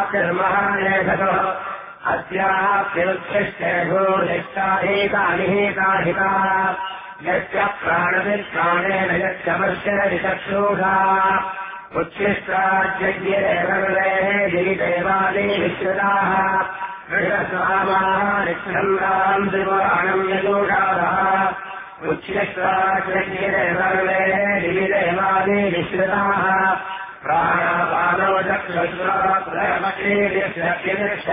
महानेधतो अस्याप्युत्तिष्ठे भूरिष्टाहीतानिहीताहिता यस्य प्राणविप्राणेन यस्य मर्षरिचक्षुषा उच्छिष्टाज्यज्ञे सर्वे गिरिदेवानि विश्रुताः ऋषस्वामानिच्छन्दाम् त्रिपुराणम् यदूषादः उच्छिष्टाज्यज्ञे सर्वे गिरिदेवानि विश्रुताः प्राणापानौ चक्षुश्रोत्रमक्षीर्यस्य